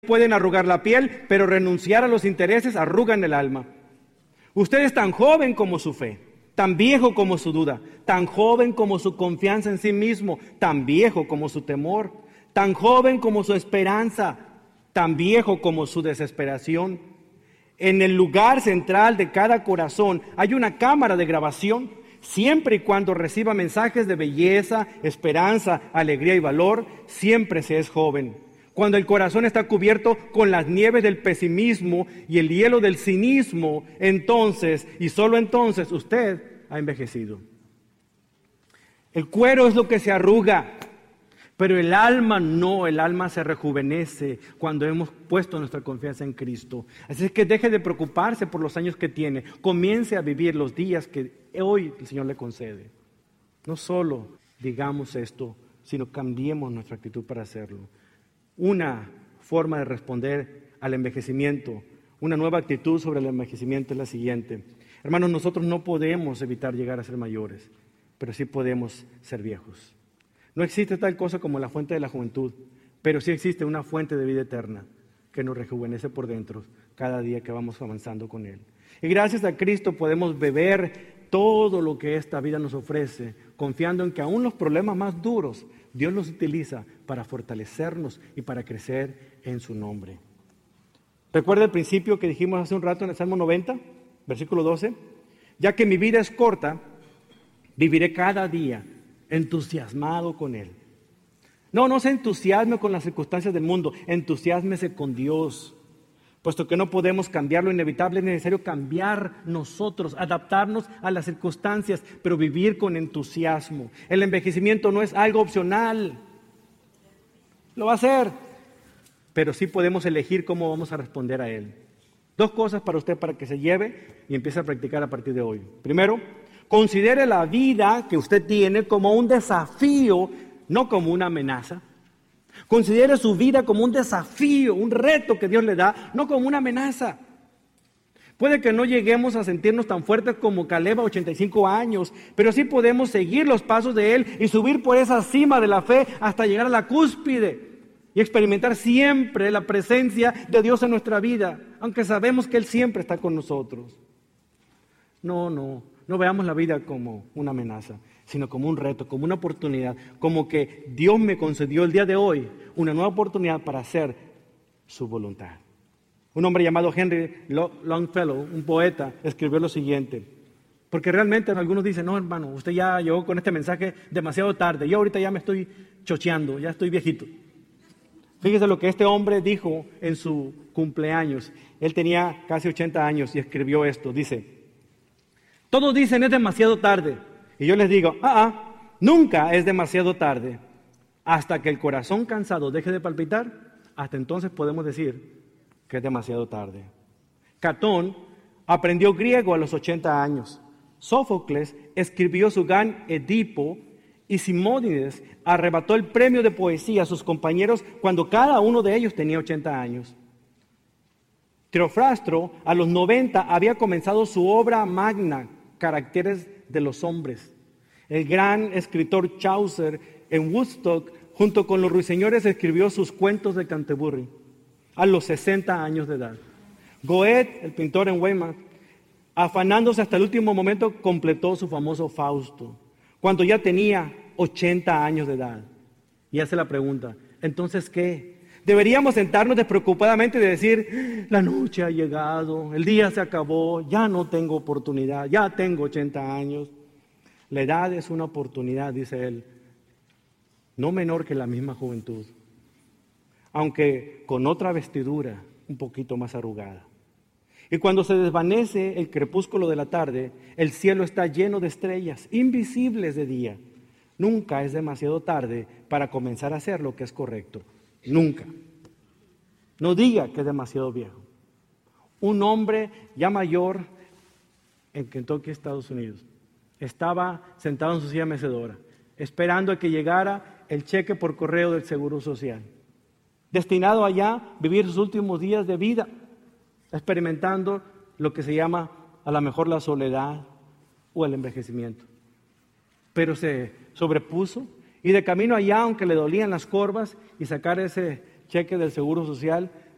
pueden arrugar la piel, pero renunciar a los intereses arrugan el alma. Usted es tan joven como su fe, tan viejo como su duda, tan joven como su confianza en sí mismo, tan viejo como su temor, tan joven como su esperanza, tan viejo como su desesperación. En el lugar central de cada corazón hay una cámara de grabación. Siempre y cuando reciba mensajes de belleza, esperanza, alegría y valor, siempre se es joven. Cuando el corazón está cubierto con las nieves del pesimismo y el hielo del cinismo, entonces, y solo entonces, usted ha envejecido. El cuero es lo que se arruga, pero el alma no, el alma se rejuvenece cuando hemos puesto nuestra confianza en Cristo. Así es que deje de preocuparse por los años que tiene, comience a vivir los días que hoy el Señor le concede. No solo digamos esto, sino cambiemos nuestra actitud para hacerlo. Una forma de responder al envejecimiento, una nueva actitud sobre el envejecimiento es la siguiente. Hermanos, nosotros no podemos evitar llegar a ser mayores, pero sí podemos ser viejos. No existe tal cosa como la fuente de la juventud, pero sí existe una fuente de vida eterna que nos rejuvenece por dentro cada día que vamos avanzando con Él. Y gracias a Cristo podemos beber todo lo que esta vida nos ofrece, confiando en que aún los problemas más duros, Dios los utiliza para fortalecernos y para crecer en su nombre. ¿Recuerda el principio que dijimos hace un rato en el Salmo 90, versículo 12? Ya que mi vida es corta, viviré cada día entusiasmado con Él. No se entusiasme con las circunstancias del mundo, entusiásmese con Dios. Puesto que no podemos cambiar lo inevitable, es necesario cambiar nosotros, adaptarnos a las circunstancias, pero vivir con entusiasmo. El envejecimiento no es algo opcional, lo va a hacer, pero sí podemos elegir cómo vamos a responder a él. 2 cosas para usted para que se lleve y empiece a practicar a partir de hoy. Primero, considere la vida que usted tiene como un desafío, no como una amenaza. Considere su vida como un desafío, un reto que Dios le da, no como una amenaza. Puede que no lleguemos a sentirnos tan fuertes como Caleb a 85 años, pero sí podemos seguir los pasos de él y subir por esa cima de la fe hasta llegar a la cúspide y experimentar siempre la presencia de Dios en nuestra vida, aunque sabemos que Él siempre está con nosotros. No veamos la vida como una amenaza, sino como un reto, como una oportunidad, como que Dios me concedió el día de hoy una nueva oportunidad para hacer su voluntad. Un hombre llamado Henry Longfellow, un poeta, escribió lo siguiente, porque realmente algunos dicen, no hermano, usted ya llegó con este mensaje demasiado tarde, yo ahorita ya me estoy chocheando, ya estoy viejito. Fíjese lo que este hombre dijo en su cumpleaños, él tenía casi 80 años y escribió esto, dice, todos dicen es demasiado tarde. Y yo les digo, nunca es demasiado tarde. Hasta que el corazón cansado deje de palpitar, hasta entonces podemos decir que es demasiado tarde. Catón aprendió griego a los 80 años. Sófocles escribió su gran Edipo y Simónides arrebató el premio de poesía a sus compañeros cuando cada uno de ellos tenía 80 años. Teofrastro a los 90 había comenzado su obra magna, Caracteres de los hombres. El gran escritor Chaucer en Woodstock, junto con los ruiseñores, escribió sus cuentos de Canterbury a los 60 años de edad. Goethe, el pintor en Weimar, afanándose hasta el último momento, completó su famoso Fausto, cuando ya tenía 80 años de edad. Y hace la pregunta, ¿entonces qué? Deberíamos sentarnos despreocupadamente y decir, la noche ha llegado, el día se acabó, ya no tengo oportunidad, ya tengo 80 años. La edad es una oportunidad, dice él, no menor que la misma juventud, aunque con otra vestidura un poquito más arrugada. Y cuando se desvanece el crepúsculo de la tarde, el cielo está lleno de estrellas invisibles de día. Nunca es demasiado tarde para comenzar a hacer lo que es correcto. Nunca. No diga que es demasiado viejo. Un hombre ya mayor en Kentucky, Estados Unidos, estaba sentado en su silla mecedora, esperando a que llegara el cheque por correo del Seguro Social, destinado allá a vivir sus últimos días de vida, experimentando lo que se llama a lo mejor la soledad o el envejecimiento. Pero se sobrepuso y de camino allá, aunque le dolían las corvas, y sacar ese cheque del Seguro Social,